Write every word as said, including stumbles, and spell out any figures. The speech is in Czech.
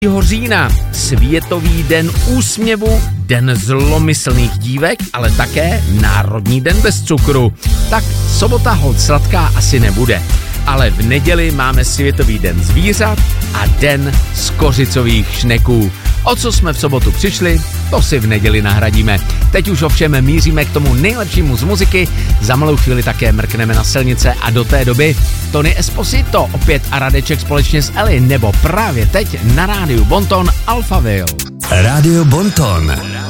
října, Světový den úsměvu, den zlomyslných dívek, ale také Národní den bez cukru. Tak sobota holt sladká asi nebude. Ale v neděli máme Světový den zvířat a den skořicových šneků. O co jsme v sobotu přišli, to si v neděli nahradíme. Teď už ovšem míříme k tomu nejlepšímu z muziky, za malou chvíli také mrkneme na silnice a do té doby Tony Esposito opět a Radeček společně s Eli, nebo právě teď na rádiu Bonton Alphaville. Rádio Bonton.